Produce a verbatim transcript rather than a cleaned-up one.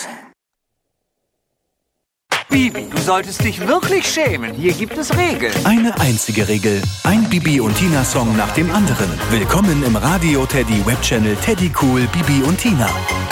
los. Bibi, du solltest dich wirklich schämen. Hier gibt es Regeln. Eine einzige Regel. Ein Bibi und Tina Song nach dem anderen. Willkommen im Radio Teddy Webchannel Teddy Cool Bibi und Tina.